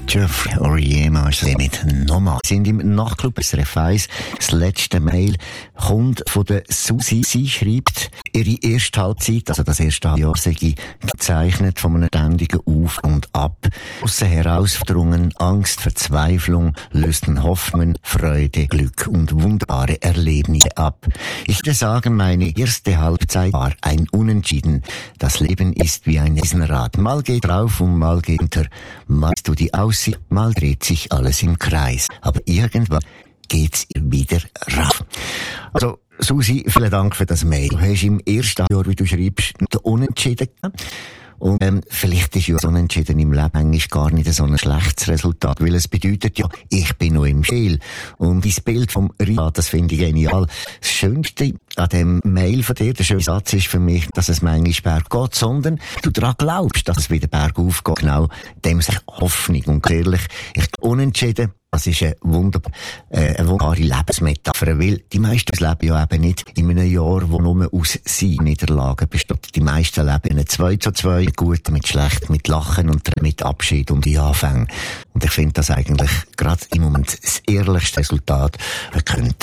Geoffrey Oriema mit Nochmal. Sind im Nachtclub SRF 1. Das letzte Mail kommt von der Susi. Sie schreibt, ihre erste Halbzeit, also das erste Jahr, sei gezeichnet von einem ständigen Auf und Ab. Aussen Herausforderungen, Angst, Verzweiflung lösten Hoffnungen, Freude, Glück und wunderbare Erlebnisse ab. Ich würde sagen, meine erste Halbzeit war ein Unentschieden. Das Leben ist wie ein Riesenrad. Mal geht rauf und mal geht unter. Mal du die Aussicht, mal dreht sich alles im Kreis. Aber irgendwann geht's wieder rauf. Also, Susi, vielen Dank für das Mail. Du hast im ersten Jahr, wie du schreibst, Unentschieden gehabt. Und vielleicht ist ja so Unentschieden im Leben eigentlich gar nicht so ein schlechtes Resultat, weil es bedeutet ja, ich bin noch im Spiel. Und das Bild vom Ria, das finde ich genial. Das Schönste an dem Mail von dir, der schöne Satz ist für mich, dass es manchmal berggeht, sondern du daran glaubst, dass es wieder bergauf geht. Genau, dem sich Hoffnung. Und ehrlich, Unentschieden, das ist eine wunderbare Lebensmetapher, weil die meisten leben ja eben nicht in einem Jahr, wo nur aus Niederlagen besteht. Die meisten leben in einem 2:2, mit gut, mit schlecht, mit Lachen und mit Abschied und die Anfänge. Und ich finde das eigentlich gerade im Moment das ehrlichste Resultat, das man könnte.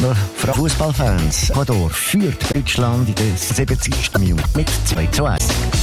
Fußballfans, Ecuador führt Deutschland in der 70. Minute mit 2:1.